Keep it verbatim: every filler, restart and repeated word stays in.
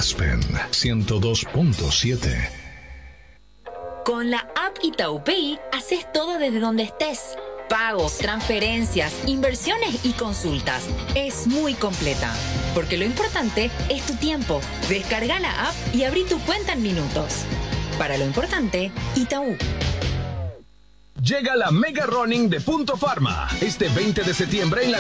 Aspen ciento dos punto siete. Con la app Itaú Pay, haces todo desde donde estés. Pagos, transferencias, inversiones y consultas. Es muy completa. Porque lo importante es tu tiempo. Descarga la app y abrí tu cuenta en minutos. Para lo importante, Itaú. Llega la Mega Running de Punto Pharma. Este veinte de septiembre en la